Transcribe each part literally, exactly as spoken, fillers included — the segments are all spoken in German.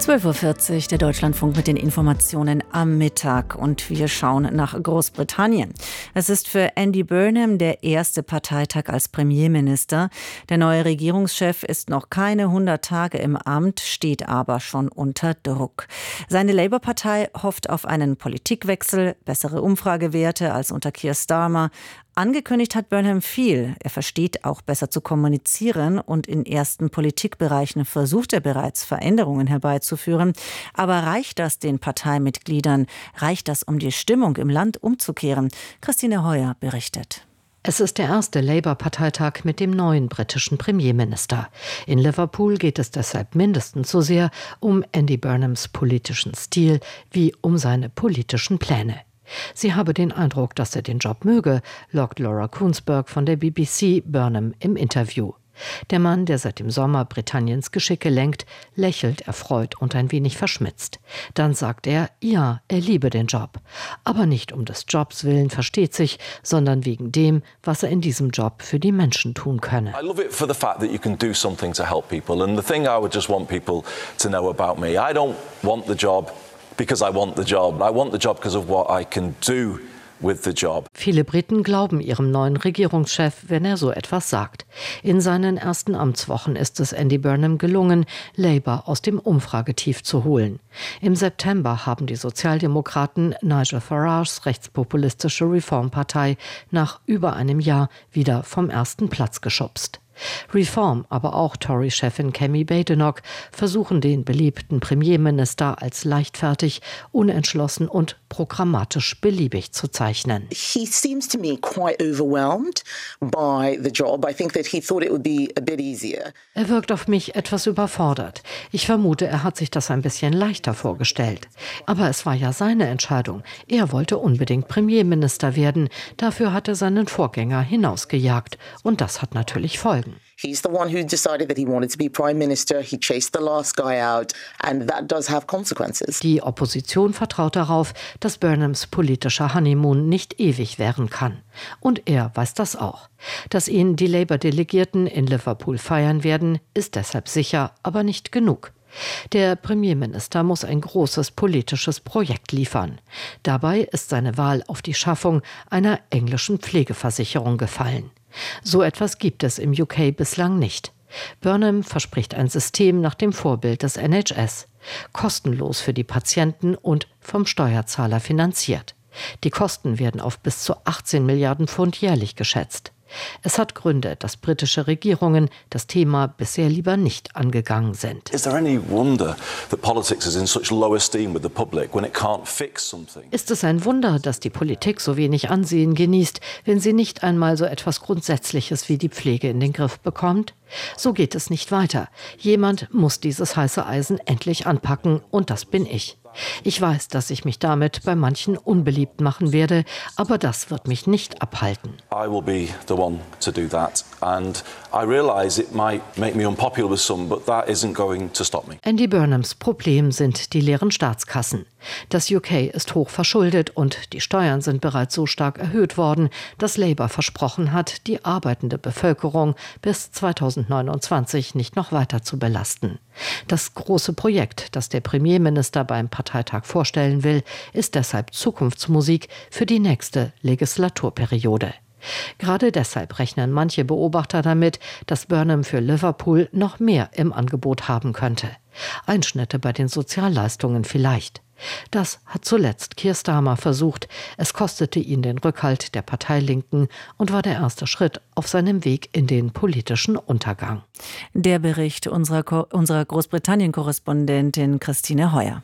zwölf Uhr vierzig, der Deutschlandfunk mit den Informationen am Mittag, und wir schauen nach Großbritannien. Es ist für Andy Burnham der erste Parteitag als Premierminister. Der neue Regierungschef ist noch keine hundert Tage im Amt, steht aber schon unter Druck. Seine Labour-Partei hofft auf einen Politikwechsel, bessere Umfragewerte als unter Keir Starmer. Angekündigt hat Burnham viel. Er versteht auch besser zu kommunizieren, und in ersten Politikbereichen versucht er bereits, Veränderungen herbeizuführen. Aber reicht das den Parteimitgliedern? Reicht das, um die Stimmung im Land umzukehren? Christine Heuer berichtet. Es ist der erste Labour-Parteitag mit dem neuen britischen Premierminister. In Liverpool geht es deshalb mindestens so sehr um Andy Burnhams politischen Stil wie um seine politischen Pläne. Sie habe den Eindruck, dass er den Job möge, lockt Laura Kuenssberg von der B B C Burnham im Interview. Der Mann, der seit dem Sommer Britanniens Geschicke lenkt, lächelt erfreut und ein wenig verschmitzt. Dann sagt er, ja, er liebe den Job. Aber nicht um des Jobs willen, versteht sich, sondern wegen dem, was er in diesem Job für die Menschen tun könne. I love it for the fact that you can do something to help people. And the thing I would just want people to know about me, I don't want the job because I want the job. I want the job because of what I can do with the job. Viele Briten glauben ihrem neuen Regierungschef, wenn er so etwas sagt. In seinen ersten Amtswochen ist es Andy Burnham gelungen, Labour aus dem Umfragetief zu holen. Im September haben die Sozialdemokraten Nigel Farages rechtspopulistische Reformpartei nach über einem Jahr wieder vom ersten Platz geschubst. Reform, aber auch Tory-Chefin Kemi Badenoch versuchen den beliebten Premierminister als leichtfertig, unentschlossen und programmatisch beliebig zu zeichnen. He seems to me quite overwhelmed by the job. I think that he thought it would be a bit easier. Er wirkt auf mich etwas überfordert. Ich vermute, er hat sich das ein bisschen leichter vorgestellt. Aber es war ja seine Entscheidung. Er wollte unbedingt Premierminister werden. Dafür hat er seinen Vorgänger hinausgejagt. Und das hat natürlich Folgen. He's the one who decided that he wanted to be prime minister. He chased the last guy out, and that does have consequences. Die Opposition vertraut darauf, dass Burnhams politischer Honeymoon nicht ewig währen kann. Und er weiß das auch. Dass ihn die Labour-Delegierten in Liverpool feiern werden, ist deshalb sicher, aber nicht genug. Der Premierminister muss ein großes politisches Projekt liefern. Dabei ist seine Wahl auf die Schaffung einer englischen Pflegeversicherung gefallen. So etwas gibt es im U K bislang nicht. Burnham verspricht ein System nach dem Vorbild des N H S. Kostenlos für die Patienten und vom Steuerzahler finanziert. Die Kosten werden auf bis zu achtzehn Milliarden Pfund jährlich geschätzt. Es hat Gründe, dass britische Regierungen das Thema bisher lieber nicht angegangen sind. Is there any wonder that politics is in such low esteem with the public when it can't fix something? Ist es ein Wunder, dass die Politik so wenig Ansehen genießt, wenn sie nicht einmal so etwas Grundsätzliches wie die Pflege in den Griff bekommt? So geht es nicht weiter. Jemand muss dieses heiße Eisen endlich anpacken, und das bin ich. Ich weiß, dass ich mich damit bei manchen unbeliebt machen werde, aber das wird mich nicht abhalten. I will be the one to do that, and I realize it might make me unpopular with some, but that isn't going to stop me. Andy Burnhams Problem sind die leeren Staatskassen. Das U K ist hoch verschuldet und die Steuern sind bereits so stark erhöht worden, dass Labour versprochen hat, die arbeitende Bevölkerung bis zweitausendneunundzwanzig nicht noch weiter zu belasten. Das große Projekt, das der Premierminister beim Parteitag vorstellen will, ist deshalb Zukunftsmusik für die nächste Legislaturperiode. Gerade deshalb rechnen manche Beobachter damit, dass Burnham für Liverpool noch mehr im Angebot haben könnte. Einschnitte bei den Sozialleistungen vielleicht. Das hat zuletzt Keir Starmer versucht. Es kostete ihn den Rückhalt der Parteilinken und war der erste Schritt auf seinem Weg in den politischen Untergang. Der Bericht unserer, unserer Großbritannien-Korrespondentin Christine Heuer.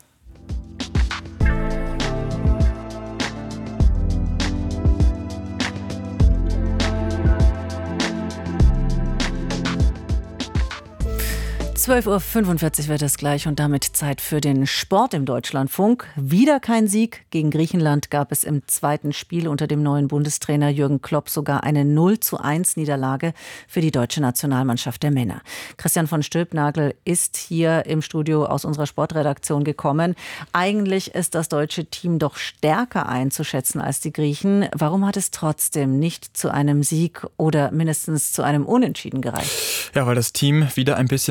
zwölf Uhr fünfundvierzig wird es gleich, und damit Zeit für den Sport im Deutschlandfunk. Wieder kein Sieg. Gegen Griechenland gab es im zweiten Spiel unter dem neuen Bundestrainer Jürgen Klopp sogar eine null zu eins Niederlage für die deutsche Nationalmannschaft der Männer. Christian von Stülpnagel ist hier im Studio aus unserer Sportredaktion gekommen. Eigentlich ist das deutsche Team doch stärker einzuschätzen als die Griechen. Warum hat es trotzdem nicht zu einem Sieg oder mindestens zu einem Unentschieden gereicht? Ja, weil das Team wieder ein bisschen in die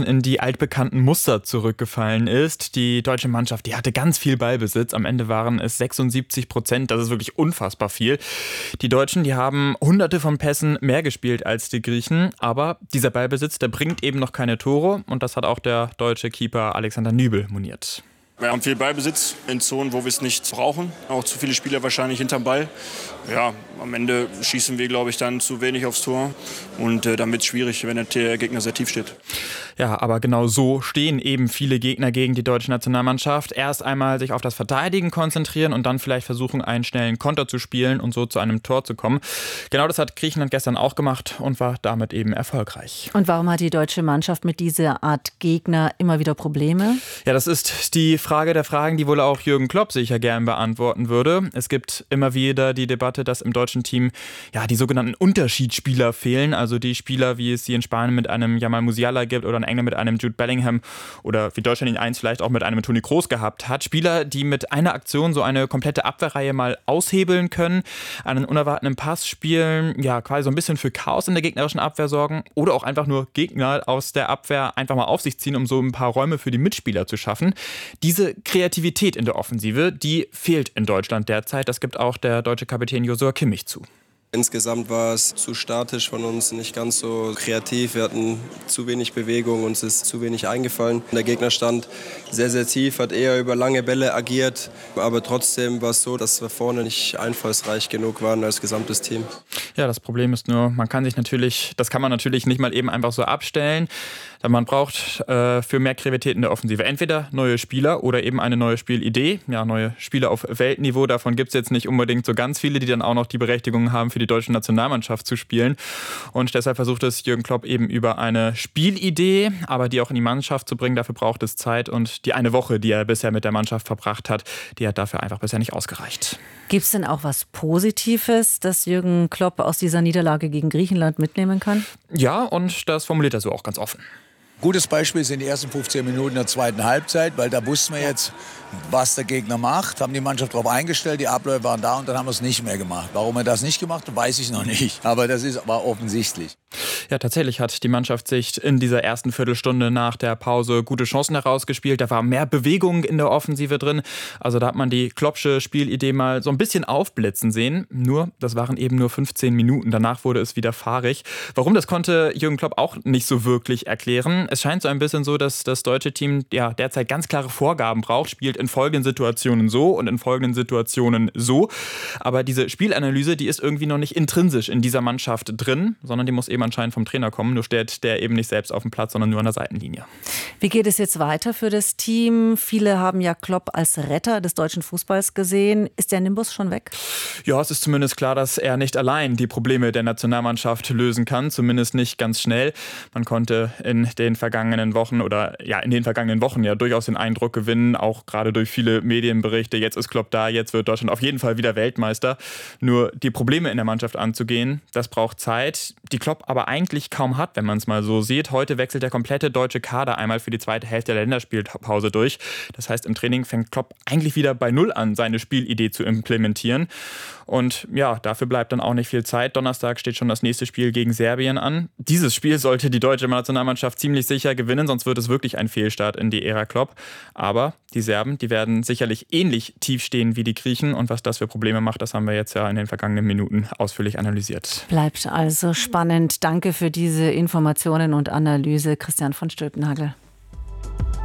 altbekannten Muster zurückgefallen ist. Die deutsche Mannschaft, die hatte ganz viel Ballbesitz. Am Ende waren es sechsundsiebzig Prozent. Das ist wirklich unfassbar viel. Die Deutschen, die haben hunderte von Pässen mehr gespielt als die Griechen. Aber dieser Ballbesitz, der bringt eben noch keine Tore. Und das hat auch der deutsche Keeper Alexander Nübel moniert. Wir haben viel Ballbesitz in Zonen, wo wir es nicht brauchen. Auch zu viele Spieler wahrscheinlich hinterm Ball. Ja, am Ende schießen wir, glaube ich, dann zu wenig aufs Tor. Und äh, dann wird es schwierig, wenn der Gegner sehr tief steht. Ja, aber genau so stehen eben viele Gegner gegen die deutsche Nationalmannschaft. Erst einmal sich auf das Verteidigen konzentrieren und dann vielleicht versuchen, einen schnellen Konter zu spielen und so zu einem Tor zu kommen. Genau das hat Griechenland gestern auch gemacht und war damit eben erfolgreich. Und warum hat die deutsche Mannschaft mit dieser Art Gegner immer wieder Probleme? Ja, das ist die Frage der Fragen, die wohl auch Jürgen Klopp sicher gern beantworten würde. Es gibt immer wieder die Debatte, dass im deutschen Team ja die sogenannten Unterschiedsspieler fehlen. Also die Spieler, wie es sie in Spanien mit einem Jamal Musiala gibt oder in England mit einem Jude Bellingham oder wie Deutschland ihn einst vielleicht auch mit einem Toni Kroos gehabt hat. Spieler, die mit einer Aktion so eine komplette Abwehrreihe mal aushebeln können, einen unerwarteten Pass spielen, ja quasi so ein bisschen für Chaos in der gegnerischen Abwehr sorgen oder auch einfach nur Gegner aus der Abwehr einfach mal auf sich ziehen, um so ein paar Räume für die Mitspieler zu schaffen. Diese Kreativität in der Offensive, die fehlt in Deutschland derzeit. Das gibt auch der deutsche Kapitän Joshua Kimmich zu. Insgesamt war es zu statisch von uns, nicht ganz so kreativ. Wir hatten zu wenig Bewegung, uns ist zu wenig eingefallen. Der Gegner stand sehr, sehr tief, hat eher über lange Bälle agiert. Aber trotzdem war es so, dass wir vorne nicht einfallsreich genug waren als gesamtes Team. Ja, das Problem ist nur, man kann sich natürlich, das kann man natürlich nicht mal eben einfach so abstellen. Man braucht äh, für mehr Kreativität in der Offensive entweder neue Spieler oder eben eine neue Spielidee. Ja, neue Spieler auf Weltniveau, davon gibt es jetzt nicht unbedingt so ganz viele, die dann auch noch die Berechtigung haben, für die deutsche Nationalmannschaft zu spielen. Und deshalb versucht es Jürgen Klopp eben über eine Spielidee, aber die auch in die Mannschaft zu bringen. Dafür braucht es Zeit und die eine Woche, die er bisher mit der Mannschaft verbracht hat, die hat dafür einfach bisher nicht ausgereicht. Gibt es denn auch was Positives, das Jürgen Klopp aus dieser Niederlage gegen Griechenland mitnehmen kann? Ja, und das formuliert er so auch ganz offen. Gutes Beispiel sind die ersten fünfzehn Minuten der zweiten Halbzeit, weil da wussten wir jetzt, was der Gegner macht, haben die Mannschaft darauf eingestellt, die Abläufe waren da und dann haben wir es nicht mehr gemacht. Warum er das nicht gemacht hat, weiß ich noch nicht, aber das ist aber offensichtlich. Ja, tatsächlich hat die Mannschaft sich in dieser ersten Viertelstunde nach der Pause gute Chancen herausgespielt. Da war mehr Bewegung in der Offensive drin. Also da hat man die Kloppsche Spielidee mal so ein bisschen aufblitzen sehen. Nur, das waren eben nur fünfzehn Minuten. Danach wurde es wieder fahrig. Warum, das konnte Jürgen Klopp auch nicht so wirklich erklären. Es scheint so ein bisschen so, dass das deutsche Team ja derzeit ganz klare Vorgaben braucht, spielt in folgenden Situationen so und in folgenden Situationen so. Aber diese Spielanalyse, die ist irgendwie noch nicht intrinsisch in dieser Mannschaft drin, sondern die muss eben anscheinend vom Trainer kommen. Nur steht der eben nicht selbst auf dem Platz, sondern nur an der Seitenlinie. Wie geht es jetzt weiter für das Team? Viele haben ja Klopp als Retter des deutschen Fußballs gesehen. Ist der Nimbus schon weg? Ja, es ist zumindest klar, dass er nicht allein die Probleme der Nationalmannschaft lösen kann. Zumindest nicht ganz schnell. Man konnte in den vergangenen Wochen oder ja in den vergangenen Wochen ja durchaus den Eindruck gewinnen, auch gerade durch viele Medienberichte, jetzt ist Klopp da, jetzt wird Deutschland auf jeden Fall wieder Weltmeister. Nur die Probleme in der Mannschaft anzugehen, das braucht Zeit, die Klopp aber eigentlich kaum hat, wenn man es mal so sieht. Heute wechselt der komplette deutsche Kader einmal für die zweite Hälfte der Länderspielpause durch. Das heißt, im Training fängt Klopp eigentlich wieder bei Null an, seine Spielidee zu implementieren. Und ja, dafür bleibt dann auch nicht viel Zeit. Donnerstag steht schon das nächste Spiel gegen Serbien an. Dieses Spiel sollte die deutsche Nationalmannschaft ziemlich sicher gewinnen, sonst wird es wirklich ein Fehlstart in die Ära Klopp. Aber die Serben, die werden sicherlich ähnlich tief stehen wie die Griechen. Und was das für Probleme macht, das haben wir jetzt ja in den vergangenen Minuten ausführlich analysiert. Bleibt also spannend. Danke für diese Informationen und Analyse, Christian von Stülpenhagel.